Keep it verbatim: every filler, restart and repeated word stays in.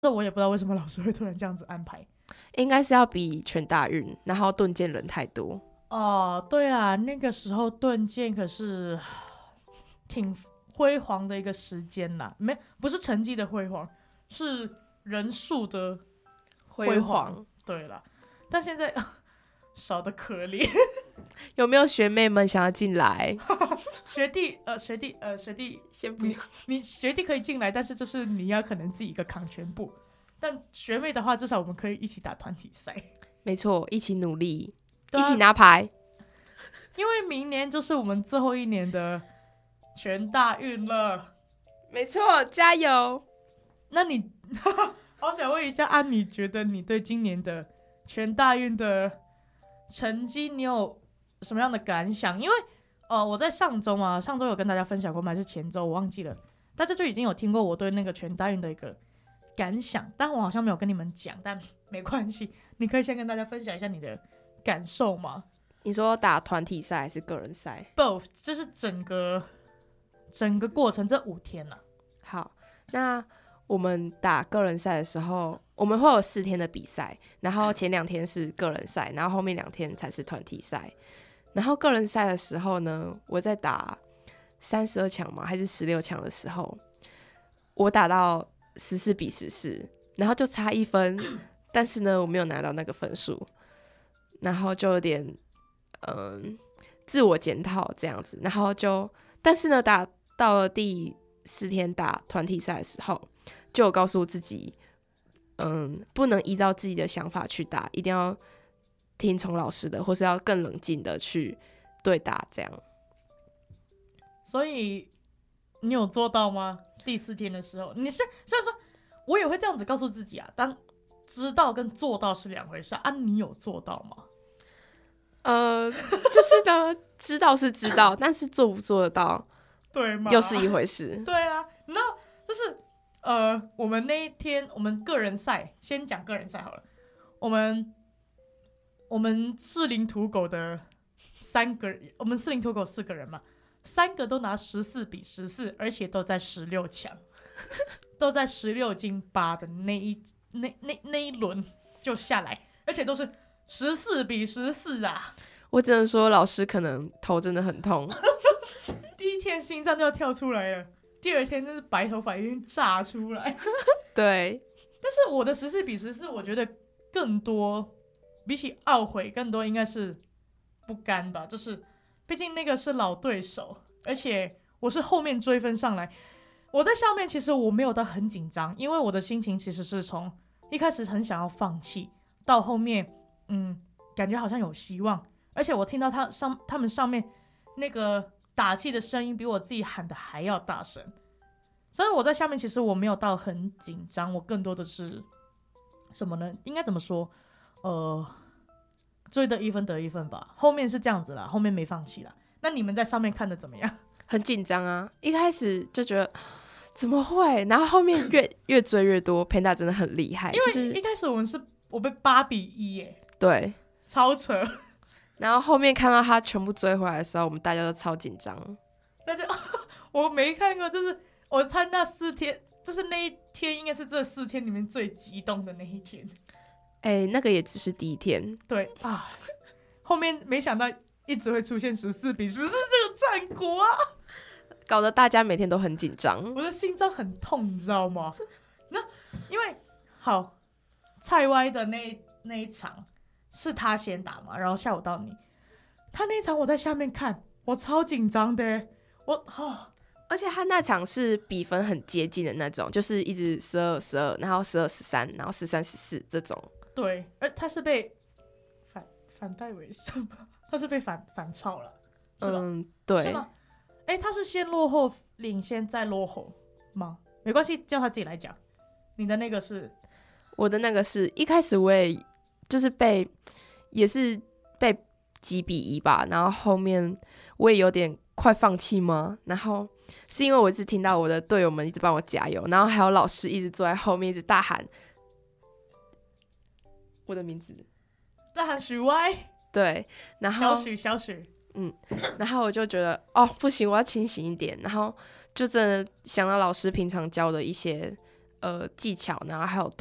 这我也不知道为什么老师会突然这样子安排。 应该是要比全大运，然后盾剑人太多。 哦，对啊，那个时候盾剑可是挺辉煌的一个时间啦，没不是成绩的辉煌，是人数的辉煌。对啦，但现在少的可怜。 有没有学妹们想要进来？ 学弟，呃，学弟，呃，学弟， 先不你你学弟可以进来，但是就是你要可能自己一个扛全部。但学妹的话，至少我们可以一起打团体赛。 没错，一起努力， 啊、 一起拿牌。 因为明年就是我们最后一年的全大运了。 没错，加油！ 那你好想问一下安，你觉得你对今年的全大运的成绩，你有什么样的感想？因为呃，我在上周嘛，上周有跟大家分享过吗？还是前周我忘记了，大家就已经有听过我对那个全大运的一个感想，但我好像没有跟你们讲，但没关系，你可以先跟大家分享一下你的感受吗？ 你说打团体赛还是个人赛 ？Both， 就是整个整个过程这五天啊。 好，那我们打个人赛的时候，我们会有四天的比赛，然后前两天是个人赛，然后后面两天才是团体赛。然后个人赛的时候呢，我在打三十二强吗？还是十六强的时候，我打到十四比十四，然后就差一分，但是呢，我没有拿到那个分数，然后就有点嗯自我检讨这样子，然后就但是呢，打到了第四天打团体赛的时候，就有告诉自己，嗯，不能依照自己的想法去打，一定要听从老师的，或是要更冷静的去对打，这样。 所以你有做到吗？第四天的时候，你是虽然说我也会这样子告诉自己啊，但知道跟做到是两回事啊。你有做到吗？ 呃，就是呢，知道是知道，但是做不做得到， 对吗？ 又是一回事。 对啊，那就是呃，我们那一天我们个人赛，先讲个人赛好了。我们我们四零土狗的三个人，我们四零土狗四个人嘛，三个都拿十四比十四，而且都在十六强，都在十六进八的那一那那那一轮就下来，而且都是十四比十四啊！ 我只能说，老师可能头真的很痛。 第一天心脏就要跳出来了，第二天就是白头发已经炸出来。 对， 但是我的十四比十四，我觉得更多比起懊悔，更多应该是不甘吧。就是毕竟那个是老对手，而且我是后面追分上来。我在上面其实我没有到很紧张，因为我的心情其实是从一开始很想要放弃，到后面嗯感觉好像有希望，而且我听到他上他们上面那个打气的声音比我自己喊的还要大声，所以我在下面其实我没有到很紧张，我更多的是什么呢？应该怎么说？呃，追得一分得一分吧。后面是这样子啦，后面没放弃啦。那你们在上面看的怎么样？ 很紧张啊！一开始就觉得怎么会，然后后面越越追越多，Panda 真的很厉害。 因为、 就是、 一开始我们是我被八比一耶， 对， 超扯。 然后后面看到他全部追回来的时候，我们大家都超紧张。 大家我没看过，就是我猜那四天，就是那一天应该是这四天里面最激动的那一天。 哎、欸，那个也只是第一天。 对啊，后面没想到一直会出现十四比十四这个战果啊， 搞得大家每天都很紧张， 我的心脏很痛，你知道吗？那因为好蔡歪的那那一场是他先打嘛，然后下午到你，他那一场我在下面看，我超紧张的，我哦， 而且他那场是比分很接近的那种，就是一直十二十二，然后十二十三，然后十三十四这种。 对，而他是被反反败为胜吗？他是被反反超了，是吧？ 嗯，对。 是吗？哎，他是先落后领先再落后吗？没关系，叫他自己来讲。你的那个是？ 我的那个是一开始我也就是被也是被几比一吧，然后后面我也有点快放弃吗？然后是因为我一直听到我的队友们一直帮我加油，然后还有老师一直坐在后面一直大喊我的名字， 大喊许歪， 对，然后小许小许， 嗯，然后我就觉得哦不行，我要清醒一点，然后就真的想到老师平常教的一些呃技巧，然后还有